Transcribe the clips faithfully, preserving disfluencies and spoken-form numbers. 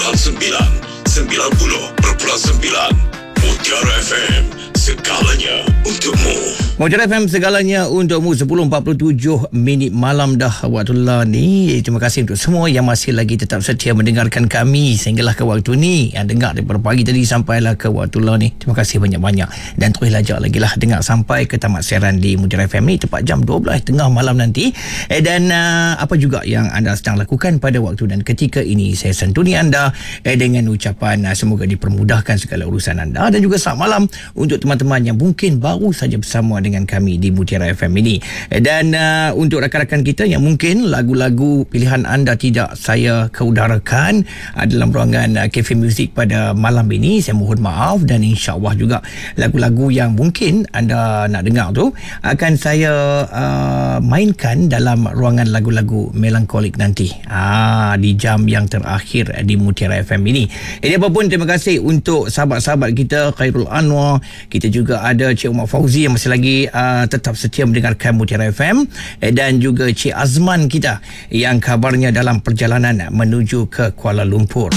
sembilan sembilan, sembilan puluh perpuluhan sembilan Mutiara F M, segalanya untukmu. Mutiara F M, segalanya untukmu. Sepuluh empat puluh tujuh minit malam dah waktulah ni. Terima kasih untuk semua yang masih lagi tetap setia mendengarkan kami sehinggalah ke waktu ni. Yang dengar daripada pagi tadi sampailah ke waktulah ni, terima kasih banyak-banyak. Dan terus lajak lagi lah dengar sampai ke tamat siaran di Mutiara F M ni tepat jam dua belas tengah malam nanti. eh, Dan uh, apa juga yang anda sedang lakukan pada waktu dan ketika ini, saya santuni anda eh, dengan ucapan uh, semoga dipermudahkan segala urusan anda. Dan juga selamat malam untuk teman-teman yang mungkin baru saja bersama dengan kami di Mutiara F M ini. Dan uh, untuk rakan-rakan kita yang mungkin lagu-lagu pilihan anda tidak saya keudarakan uh, dalam ruangan uh, Cafe Music pada malam ini, saya mohon maaf. Dan insya-Allah juga lagu-lagu yang mungkin anda nak dengar tu akan saya uh, mainkan dalam ruangan lagu-lagu melankolik nanti ah, di jam yang terakhir di Mutiara F M ini. Jadi apapun, terima kasih untuk sahabat-sahabat kita, Khairul Anwar, kita juga ada Cik Umar Fauzi yang masih lagi uh, tetap setia mendengarkan Mutiara F M, eh, dan juga Cik Azman kita yang kabarnya dalam perjalanan menuju ke Kuala Lumpur.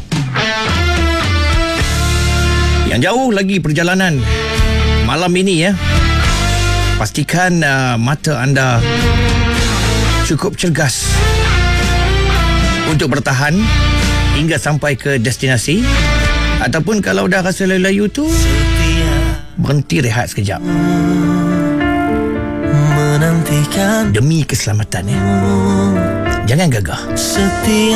Yang jauh lagi perjalanan malam ini ya, pastikan uh, mata anda cukup cergas untuk bertahan hingga sampai ke destinasi. Ataupun kalau dah rasa layu-layu tu, berhenti rehat sekejap menantikan demi keselamatan ya. Jangan gagah. Setia